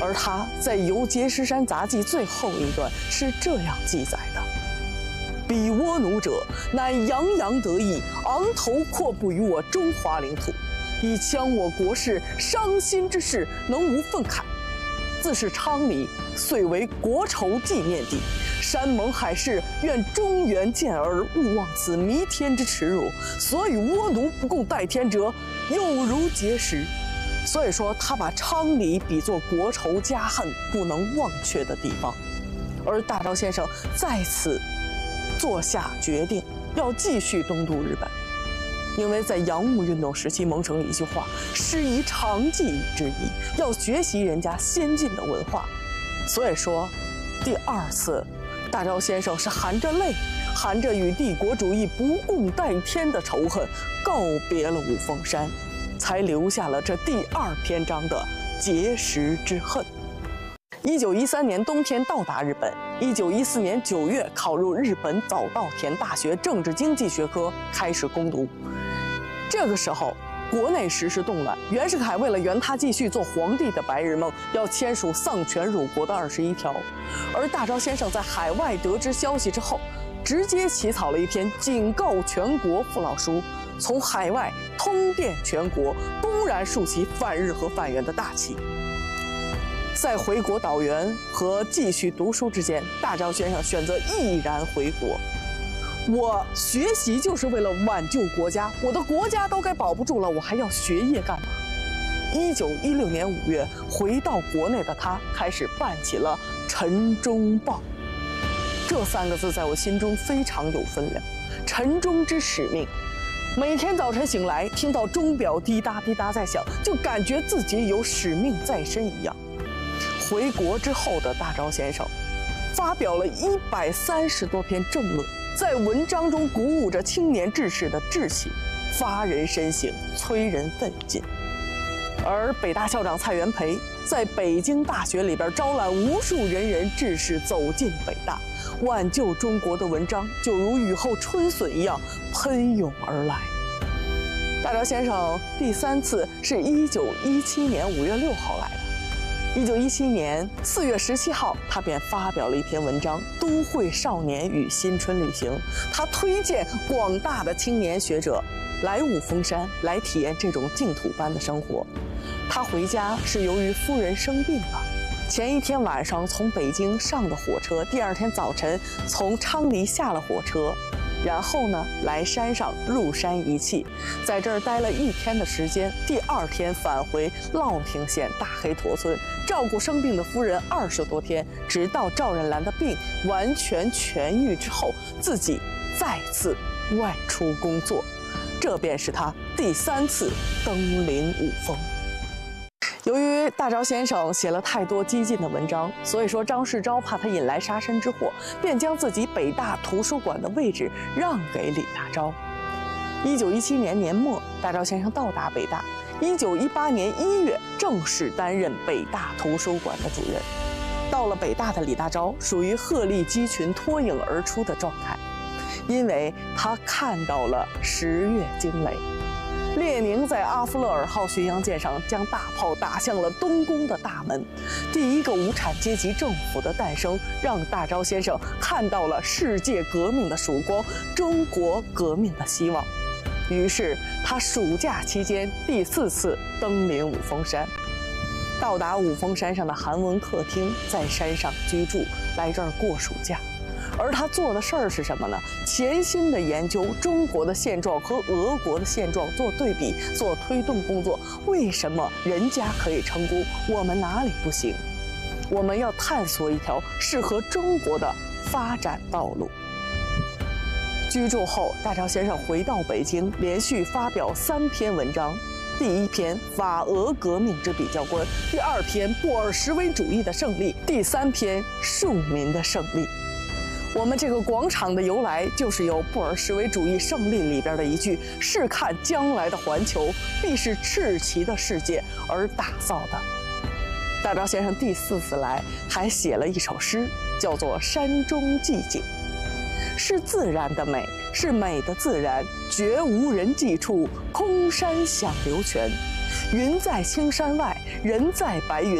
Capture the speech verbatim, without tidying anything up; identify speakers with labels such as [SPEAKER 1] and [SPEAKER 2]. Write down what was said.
[SPEAKER 1] 而他在《游碣石山杂记》最后一段是这样记载的：彼倭奴者，乃洋洋得意，昂头阔步于我中华领土，以戕我国事，伤心之事，能无愤慨？自是昌黎，遂为国仇纪念地。山盟海誓，愿中原健儿，勿忘此弥天之耻辱。所与倭奴不共戴天者，有如碣石。所以说，他把昌黎比作国仇家恨不能忘却的地方。而大钊先生在此做下决定，要继续东渡日本。因为在洋务运动时期萌生了一句话：师夷长技以制夷，要学习人家先进的文化。所以说，第二次大钊先生是含着泪，含着与帝国主义不共戴天的仇恨，告别了五峰山，才留下了这第二篇章的碣石之恨。一九一三年冬天到达日本，一九一四年九月考入日本早稻田大学政治经济学科，开始攻读。这个时候，国内时事动乱，袁世凯为了圆他继续做皇帝的白日梦，要签署丧权辱国的二十一条。而大钊先生在海外得知消息之后，直接起草了一篇警告全国父老书，从海外通电全国，公然竖起反日和反袁的大旗。在回国导员和继续读书之间，大钊先生选择毅然回国。我学习就是为了挽救国家，我的国家都该保不住了，我还要学业干嘛？一九一六年五月，回到国内的他开始办起了《晨钟报》。这三个字在我心中非常有分量，晨钟之使命。每天早晨醒来，听到钟表滴答滴答在响，就感觉自己有使命在身一样。回国之后的大钊先生，发表了一百三十多篇政论，在文章中鼓舞着青年志士的志气，发人深省，催人奋进。而北大校长蔡元培在北京大学里边招揽无数仁人志士走进北大，挽救中国的文章就如雨后春笋一样喷涌而来。大钊先生第三次是一九一七年五月六号来的。一九一七年四月十七号，他便发表了一篇文章《都会少年与新春旅行》，他推荐广大的青年学者来五峰山，来体验这种净土般的生活。他回家是由于夫人生病了，前一天晚上从北京上的火车，第二天早晨从昌黎下了火车，然后呢来山上入山一气，在这儿待了一天的时间，第二天返回乐平县大黑驼村，照顾生病的夫人二十多天，直到赵任兰的病完全痊愈之后，自己再次外出工作。这便是他第三次登临五峰。由于大钊先生写了太多激进的文章，所以说张世钊怕他引来杀身之祸，便将自己北大图书馆的位置让给李大钊。一九一七年年末，大钊先生到达北大。一九一八年一月，正式担任北大图书馆的主任。到了北大的李大钊属于鹤立鸡群、脱颖而出的状态，因为他看到了十月惊雷。列宁在阿夫勒尔号巡洋舰上将大炮打向了东宫的大门，第一个无产阶级政府的诞生，让大钊先生看到了世界革命的曙光，中国革命的希望。于是他暑假期间第四次登临五峰山。到达五峰山上的韩文客厅，在山上居住，来这儿过暑假。而他做的事儿是什么呢？潜心的研究中国的现状和俄国的现状做对比，做推动工作。为什么人家可以成功，我们哪里不行？我们要探索一条适合中国的发展道路。居住后，大钊先生回到北京，连续发表三篇文章。第一篇法俄革命之比较观，第二篇布尔什维主义的胜利，第三篇庶民的胜利。我们这个广场的由来，就是由布尔什维主义胜利里边的一句“试看将来的环球，必是赤旗的世界”而打造的。大钊先生第四次来，还写了一首诗，叫做《山中寄景》，是自然的美，是美的自然，绝无人迹处，空山响流泉。云在青山外，人在白云。